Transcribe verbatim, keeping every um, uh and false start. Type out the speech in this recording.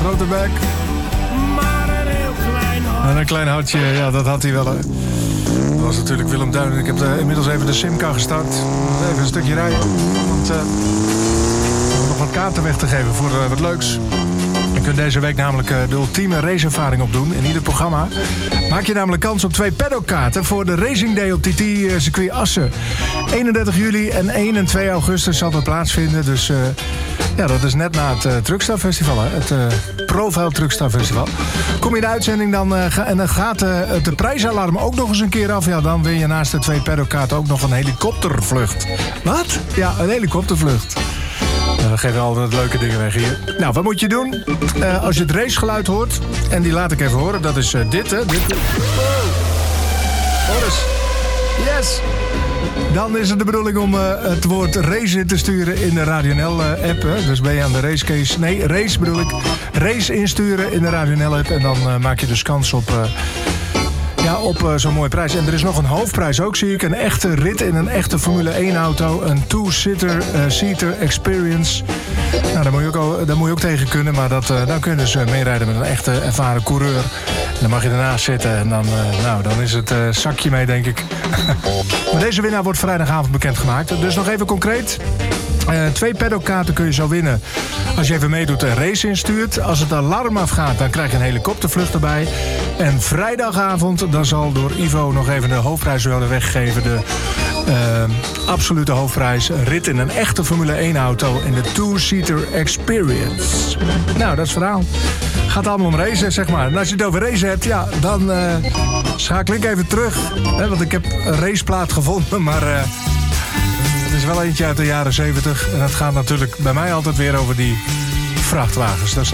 grote bek. Maar een heel klein hart. En een klein hartje, ja, dat had hij wel. Hè. Dat was natuurlijk Willem Duin. Ik heb uh, inmiddels even de Simca gestart. Even een stukje rijden. Want uh, om nog wat kaarten weg te geven voor uh, wat leuks. Je kunt deze week namelijk uh, de ultieme raceervaring opdoen. In ieder programma maak je namelijk kans op twee paddockkaarten voor de Racing Day op T T uh, circuit Assen. eenendertig juli en één en twee augustus zal dat plaatsvinden. Dus uh, ja, dat is net na het uh, Truckstar Festival, hè? Het uh, Profile Truckstar Festival. Kom je de uitzending dan uh, ga, en dan gaat uh, de prijsalarm ook nog eens een keer af. Ja, dan win je naast de twee paddockkaarten ook nog een helikoptervlucht. Wat? Ja, een helikoptervlucht. We geven altijd leuke dingen weg hier. Nou, wat moet je doen? Uh, als je het racegeluid hoort, en die laat ik even horen, dat is uh, dit, hè? Dit. Wow. Hoor eens. Yes! Dan is het de bedoeling om uh, het woord race in te sturen in de Radio N L-app. Uh, dus ben je aan de racecase... Nee, race bedoel ik. Race insturen in de Radio N L-app. En dan uh, maak je dus kans op... Uh, Ja, op uh, zo'n mooie prijs. En er is nog een hoofdprijs ook, zie ik. Een echte rit in een echte Formule één auto. Een two-seater uh, seater experience. Nou, daar moet, je ook, daar moet je ook tegen kunnen. Maar dat, uh, dan kun je dus uh, meerijden met een echte ervaren coureur. En dan mag je ernaast zitten. En dan, uh, nou, dan is het uh, zakje mee, denk ik. Maar deze winnaar wordt vrijdagavond bekendgemaakt. Dus nog even concreet. Uh, twee paddockkaarten kun je zo winnen als je even meedoet en race instuurt. Als het alarm afgaat, dan krijg je een helikoptervlucht erbij. En vrijdagavond, dan zal door Ivo nog even de hoofdprijs willen weggeven. De uh, absolute hoofdprijs. Een rit in een echte Formule één auto in de two-seater experience. Nou, dat is het verhaal. Gaat allemaal om racen, zeg maar. En als je het over racen hebt, ja, dan uh, schakel ik even terug. Hè, want ik heb een raceplaat gevonden, maar... Uh, Het is wel eentje uit de jaren zeventig. En dat gaat natuurlijk bij mij altijd weer over die vrachtwagens. Dat is